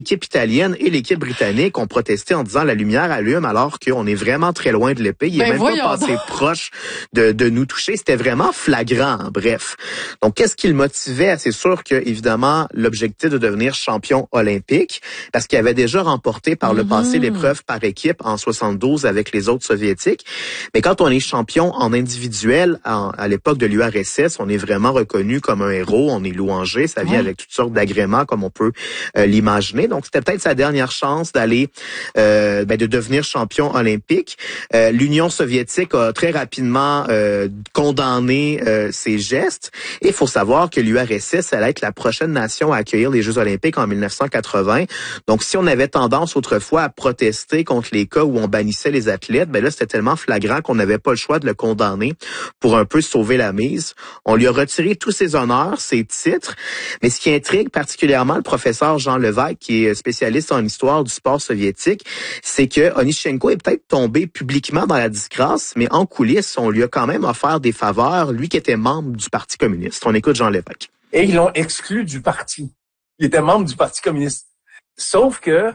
l'équipe italienne et l'équipe britannique ont protesté en disant la lumière allume alors qu'on est vraiment très loin de l'épée. Il est même pas passé proche de nous toucher. C'était vraiment flagrant, bref. Donc, qu'est-ce qui le motivait? C'est sûr que, évidemment, l'objectif de devenir champion olympique, parce qu'il avait déjà remporté par le passé l'épreuve par équipe en 72 avec les autres soviétiques. Mais quand on est champion en individuel, à l'époque de l'URSS, on est vraiment reconnu comme un héros, on est louangé, ça vient avec toutes sortes d'agréments comme on peut l'imaginer. Donc, c'était peut-être sa dernière chance d'aller, de devenir champion olympique. L'Union soviétique a très rapidement condamné ces gestes. Et il faut savoir que l'URSS allait être la prochaine nation à accueillir les Jeux olympiques en 1980. Donc, si on avait tendance autrefois à protester contre les cas où on bannissait les athlètes, ben là, c'était tellement flagrant qu'on n'avait pas le choix de le condamner pour un peu sauver la mise. On lui a retiré tous ses honneurs, ses titres. Mais ce qui intrigue particulièrement le professeur Jean Levesque, qui est spécialiste en histoire du sport soviétique, c'est que Onyshchenko est peut-être tombé publiquement dans la disgrâce, mais en coulisses, on lui a quand même offert des faveurs, lui qui était membre du Parti communiste. On écoute Jean Levesque. Et ils l'ont exclu du parti. Il était membre du Parti communiste. Sauf que,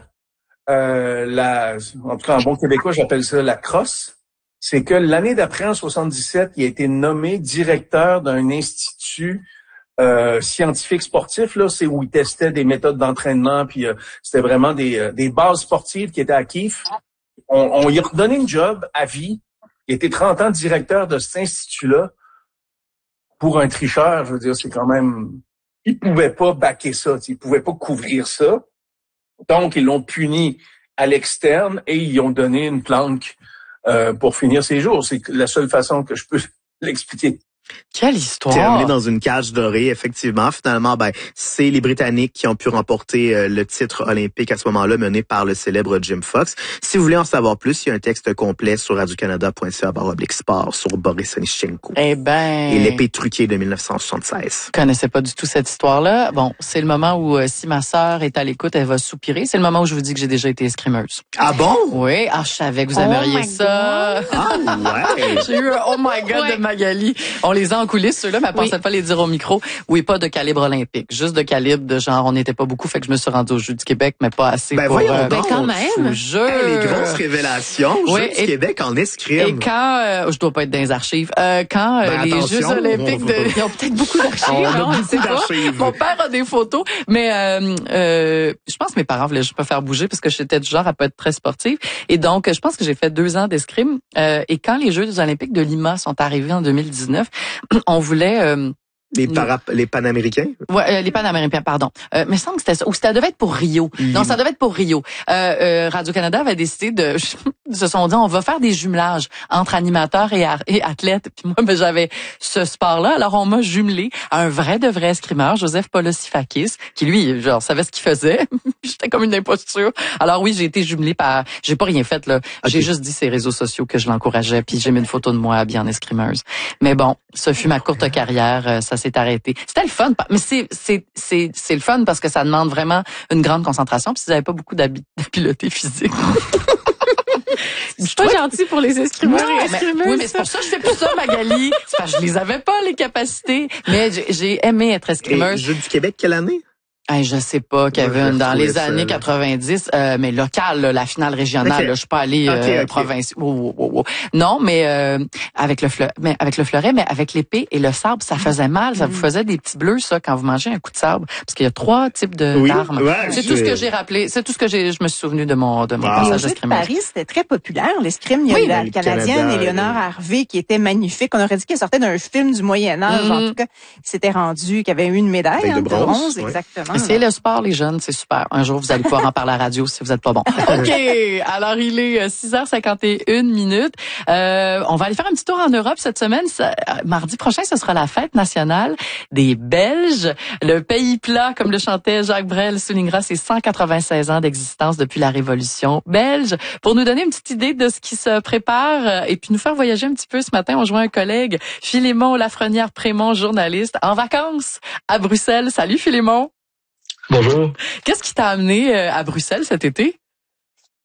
en tout cas en bon québécois, j'appelle ça la crosse, c'est que l'année d'après, en 77, il a été nommé directeur d'un institut scientifique sportif, là, c'est où il testait des méthodes d'entraînement, puis c'était vraiment des bases sportives qui étaient à Kiev. On lui a redonné une job à vie. Il était 30 ans directeur de cet institut-là. Pour un tricheur, je veux dire, c'est quand même... Il pouvait pas backer ça, il pouvait pas couvrir ça. Donc, ils l'ont puni à l'externe et ils ont donné une planque pour finir ses jours. C'est la seule façon que je peux l'expliquer. Quelle histoire! Terminé dans une cage dorée, effectivement. Finalement, c'est les Britanniques qui ont pu remporter le titre olympique à ce moment-là, mené par le célèbre Jim Fox. Si vous voulez en savoir plus, il y a un texte complet sur radiocanada.ca/sport sur Boris Onyshchenko. Eh ben... Et l'épée truquée de 1976. Je connaissais pas du tout cette histoire-là. Bon, c'est le moment où, si ma sœur est à l'écoute, elle va soupirer. C'est le moment où je vous dis que j'ai déjà été escrimeuse. Ah bon? Oui. Ah, je savais que vous aimeriez ça. Ah ouais! J'ai eu un oh my God de Magali. On les a en coulisses, ceux-là, mais elle pensait pas les dire au micro. Oui, pas de calibre olympique. Juste de calibre de genre, on n'était pas beaucoup, fait que je me suis rendue aux Jeux du Québec, mais pas assez pour... voyons donc, quand même. Je les grosses révélations, Jeux du Québec en escrime. Et quand, je dois pas être dans les archives, quand les Jeux olympiques ils ont peut-être beaucoup d'archives, on a beaucoup d'archives. Mon père a des photos, mais je pense que mes parents voulaient juste pas faire bouger parce que j'étais du genre à pas être très sportive. Et donc, je pense que j'ai fait 2 ans d'escrime. Et quand les Jeux olympiques de Lima sont arrivés en 2019, on voulait... Les Panaméricains? Ouais, les Panaméricains, pardon. Mais il me semble que c'était ça. Ou ça devait être pour Rio. Non, ça devait être pour Rio. Radio-Canada avait décidé se sont dit, on va faire des jumelages entre animateurs et athlètes. Puis moi, j'avais ce sport-là. Alors, on m'a jumelé à un vrai de vrai escrimeur, Joseph Polosifakis, qui lui, genre, savait ce qu'il faisait. J'étais comme une imposture. Alors oui, j'ai été jumelée par... J'ai pas rien fait, là. Okay. J'ai juste dit sur les réseaux sociaux que je l'encourageais, puis j'ai mis une photo de moi habillée en escrimeuse. Mais bon, ce fut ma courte carrière. Ça s'est arrêté. C'était le fun, mais c'est le fun parce que ça demande vraiment une grande concentration. Puis si vous n'avez pas beaucoup d'habileté physique. C'est pas gentil pour les escrimeurs et escrimeuses. Oui, mais c'est pour ça que je fais plus ça, Magali. C'est parce que je les avais pas, les capacités. Mais j'ai aimé être escrimeuse. Et Jeux du Québec, quelle année? Hey, je sais pas, Kevin, dans les années 90, mais local, là, la finale régionale, là, je suis pas allée province. Non, mais avec le fleuret, mais avec l'épée et le sabre, ça faisait mal, ça vous faisait des petits bleus ça quand vous mangez un coup de sabre parce qu'il y a 3 types d'armes. Ouais, c'est tout ce que j'ai rappelé, c'est tout ce que je me suis souvenu de mon passage d'escrime. Paris, c'était très populaire l'escrime, il y a la Canadienne Éléonore Harvey qui était magnifique, on aurait dit qu'elle sortait d'un film du Moyen Âge en tout cas, qui s'était rendue, qui avait eu une médaille de bronze exactement. C'est le sport, les jeunes, c'est super. Un jour, vous allez pouvoir en parler à la radio si vous êtes pas bon. OK. Alors, il est 6h51 minutes. On va aller faire un petit tour en Europe cette semaine. Mardi prochain, ce sera la fête nationale des Belges. Le pays plat, comme le chantait Jacques Brel, soulignera ses 196 ans d'existence depuis la Révolution belge. Pour nous donner une petite idée de ce qui se prépare et puis nous faire voyager un petit peu ce matin, on joint un collègue, Philémon Lafrenière-Prémont, journaliste, en vacances à Bruxelles. Salut Philémon. Bonjour. Qu'est-ce qui t'a amené à Bruxelles cet été?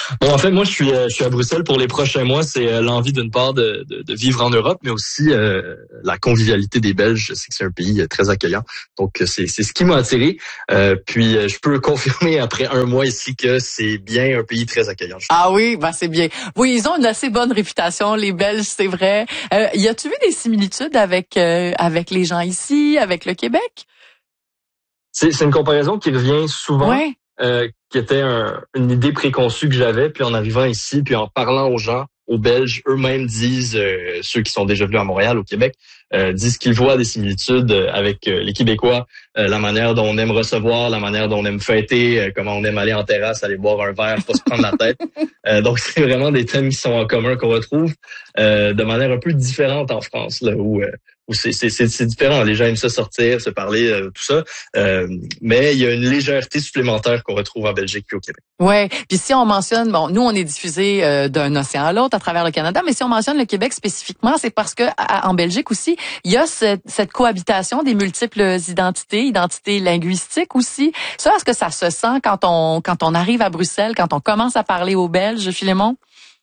Bon, en fait, moi, je suis à Bruxelles pour les prochains mois. C'est l'envie d'une part de vivre en Europe, mais aussi la convivialité des Belges. Je sais que c'est un pays très accueillant. Donc, c'est ce qui m'a attiré. Puis, je peux confirmer après un mois ici que c'est bien un pays très accueillant. Ah oui, ben c'est bien. Oui, ils ont une assez bonne réputation, les Belges, c'est vrai. Y a-tu vu des similitudes avec les gens ici, avec le Québec? C'est une comparaison qui revient souvent. Ouais. Qui était une idée préconçue que j'avais, puis en arrivant ici, puis en parlant aux gens, aux Belges, eux-mêmes disent, ceux qui sont déjà venus à Montréal, au Québec, disent qu'ils voient des similitudes avec les Québécois, la manière dont on aime recevoir, la manière dont on aime fêter, comment on aime aller en terrasse, aller boire un verre, pas se prendre la tête. Donc, c'est vraiment des thèmes qui sont en commun, qu'on retrouve de manière un peu différente en France, là, où c'est différent. Les gens aiment ça sortir, se parler, tout ça. Mais il y a une légèreté supplémentaire qu'on retrouve en Belgique puis au Québec. Ouais. Puis si on mentionne, bon, nous on est diffusé d'un océan à l'autre à travers le Canada, mais si on mentionne le Québec spécifiquement, c'est parce que en Belgique aussi, il y a cette cohabitation des multiples identités linguistiques aussi. Ça, est-ce que ça se sent quand on arrive à Bruxelles, quand on commence à parler aux Belges, Philémon?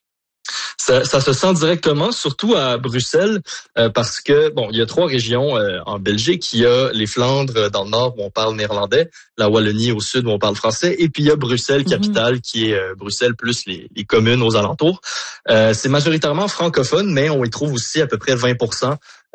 Ça se sent directement, surtout à Bruxelles, parce que bon, il y a 3 régions en Belgique. Il y a les Flandres dans le nord où on parle néerlandais, la Wallonie au sud où on parle français, et puis il y a Bruxelles capitale qui est Bruxelles plus les communes aux alentours. C'est majoritairement francophone, mais on y trouve aussi à peu près 20%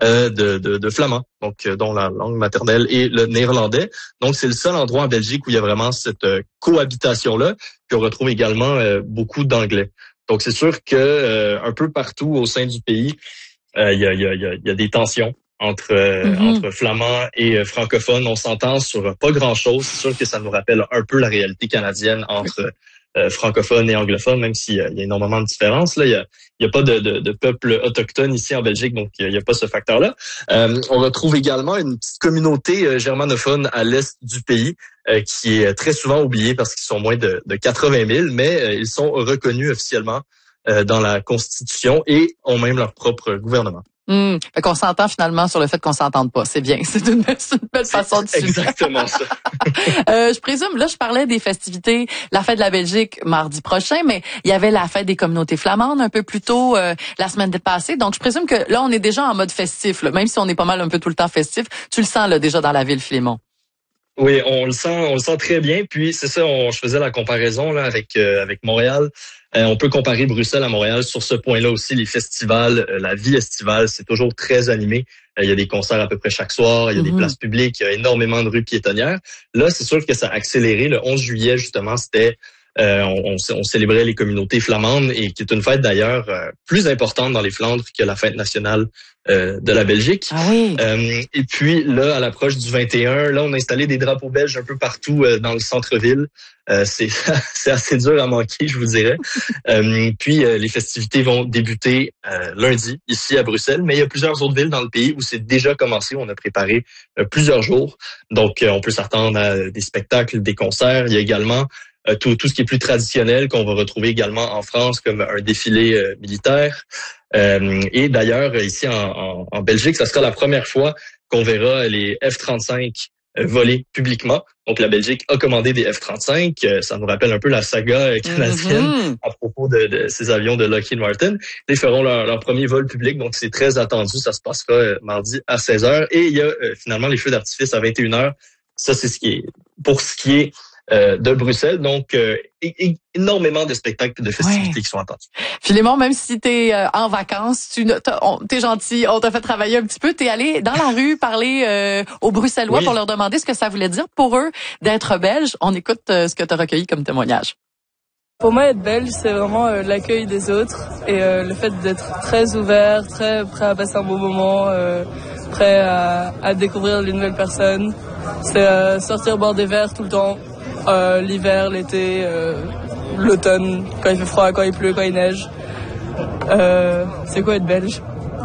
de flamands, donc dont la langue maternelle est le néerlandais. Donc c'est le seul endroit en Belgique où il y a vraiment cette cohabitation-là. Puis on retrouve également beaucoup d'anglais. Donc c'est sûr que un peu partout au sein du pays, il y a des tensions entre flamands et francophones. On s'entend sur pas grand-chose. C'est sûr que ça nous rappelle un peu la réalité canadienne entre francophones et anglophones, même s'il y a énormément de différences. Là, il y a pas de peuple autochtone ici en Belgique, donc il y a pas ce facteur-là. On retrouve également une petite communauté germanophone à l'est du pays qui est très souvent oubliée parce qu'ils sont moins de 80 000, mais ils sont reconnus officiellement dans la Constitution et ont même leur propre gouvernement. Fait qu'on s'entend finalement sur le fait qu'on s'entende pas. C'est bien. C'est une belle façon de suivre. Exactement ça. Je présume, là, je parlais des festivités, la fête de la Belgique mardi prochain, mais il y avait la fête des communautés flamandes un peu plus tôt la semaine passée. Donc, je présume que là, on est déjà en mode festif, là, même si on est pas mal un peu tout le temps festif. Tu le sens là déjà dans la ville, Philémon? Oui, on le sent très bien. Puis c'est ça, je faisais la comparaison là avec Montréal. On peut comparer Bruxelles à Montréal sur ce point-là aussi. Les festivals, la vie estivale, c'est toujours très animé. Il y a des concerts à peu près chaque soir, il y a des places publiques, il y a énormément de rues piétonnières. Là, c'est sûr que ça a accéléré. Le 11 juillet, justement, c'était on célébrait les communautés flamandes et qui est une fête d'ailleurs plus importante dans les Flandres que la fête nationale de la Belgique. Ah oui. Et puis là, à l'approche du 21, là, on a installé des drapeaux belges un peu partout dans le centre-ville. C'est assez dur à manquer, je vous dirais. Puis les festivités vont débuter lundi ici à Bruxelles, mais il y a plusieurs autres villes dans le pays où c'est déjà commencé. On a préparé plusieurs jours, donc on peut s'attendre à des spectacles, des concerts. Il y a également tout ce qui est plus traditionnel qu'on va retrouver également en France, comme un défilé militaire. Et d'ailleurs, ici en Belgique, ça sera la première fois qu'on verra les F-35 voler publiquement. Donc, la Belgique a commandé des F-35. Ça nous rappelle un peu la saga canadienne à propos de ces avions de Lockheed Martin. Ils feront leur premier vol public, donc c'est très attendu. Ça se passera mardi à 16h. Et il y a finalement les feux d'artifice à 21h. Ça, c'est ce qui est de Bruxelles. Donc, énormément de spectacles et de festivités qui sont attendus. Philémon, même si t'es en vacances, t'es gentil, on t'a fait travailler un petit peu, t'es allé dans la rue parler aux Bruxellois pour leur demander ce que ça voulait dire pour eux d'être belges. On écoute ce que t'as recueilli comme témoignage. Pour moi, être belge, c'est vraiment l'accueil des autres et le fait d'être très ouvert, très prêt à passer un bon moment, prêt à découvrir les nouvelles personnes. C'est sortir boire des verres tout le temps. L'hiver, l'été, l'automne, quand il fait froid, quand il pleut, quand il neige. C'est quoi être belge?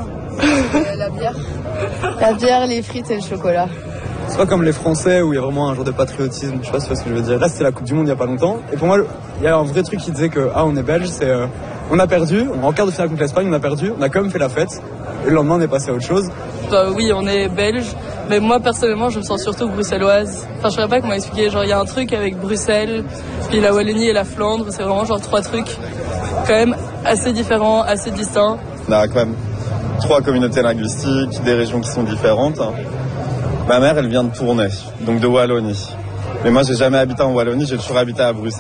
La bière. La bière, les frites et le chocolat. C'est pas comme les Français où il y a vraiment un genre de patriotisme, je sais pas si tu vois ce que je veux dire. Là, c'était la Coupe du Monde il y a pas longtemps. Et pour moi, il y a un vrai truc qui disait que, on est belge, c'est, on a perdu, on est en quart de finale contre l'Espagne, on a perdu, on a quand même fait la fête. Et le lendemain, on est passé à autre chose. Oui, on est belge, Mais moi, personnellement, je me sens surtout bruxelloise. Enfin, je saurais pas comment expliquer. Genre, il y a un truc avec Bruxelles, puis la Wallonie et la Flandre. C'est vraiment genre 3 trucs quand même assez différents, assez distincts. On a quand même 3 communautés linguistiques, des régions qui sont différentes. Ma mère, elle vient de Tournai, donc de Wallonie. Mais moi, j'ai jamais habité en Wallonie, j'ai toujours habité à Bruxelles.